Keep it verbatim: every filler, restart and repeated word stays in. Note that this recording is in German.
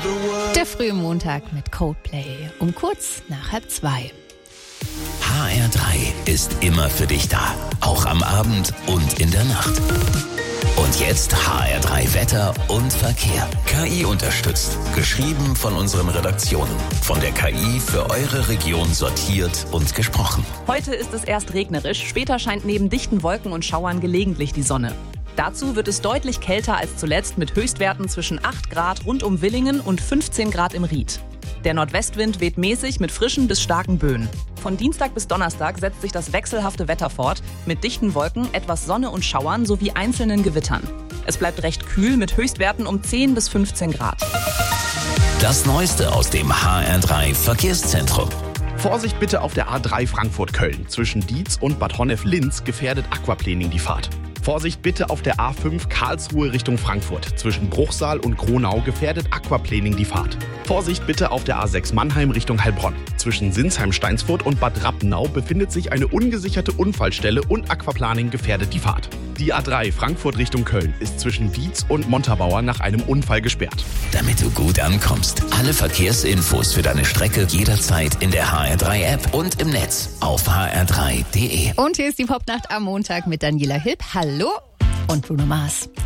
Der frühe Montag mit Coldplay um kurz nach halb zwei. H R drei ist immer für dich da, auch am Abend und in der Nacht. Und jetzt H R drei Wetter und Verkehr. K I unterstützt. Geschrieben von unseren Redaktionen. Von der K I für eure Region sortiert und gesprochen. Heute ist es erst regnerisch, später scheint neben dichten Wolken und Schauern gelegentlich die Sonne. Dazu wird es deutlich kälter als zuletzt mit Höchstwerten zwischen acht Grad rund um Villingen und fünfzehn Grad im Ried. Der Nordwestwind weht mäßig mit frischen bis starken Böen. Von Dienstag bis Donnerstag setzt sich das wechselhafte Wetter fort, mit dichten Wolken, etwas Sonne und Schauern sowie einzelnen Gewittern. Es bleibt recht kühl mit Höchstwerten um zehn bis fünfzehn Grad. Das Neueste aus dem H R drei Verkehrszentrum. Vorsicht bitte auf der A drei Frankfurt-Köln. Zwischen Dietz und Bad Honnef-Linz gefährdet Aquaplaning die Fahrt. Vorsicht bitte auf der A fünf Karlsruhe Richtung Frankfurt. Zwischen Bruchsal und Kronau gefährdet Aquaplaning die Fahrt. Vorsicht bitte auf der A sechs Mannheim Richtung Heilbronn. Zwischen Sinsheim-Steinsfurt und Bad Rappenau befindet sich eine ungesicherte Unfallstelle und Aquaplaning gefährdet die Fahrt. Die A drei Frankfurt Richtung Köln ist zwischen Dietz und Montabaur nach einem Unfall gesperrt. Damit du gut ankommst. Alle Verkehrsinfos für deine Strecke jederzeit in der H R drei App und im Netz auf h r drei punkt d e. Und hier ist die Popnacht am Montag mit Daniela Hilb. Hallo und Bruno Mars.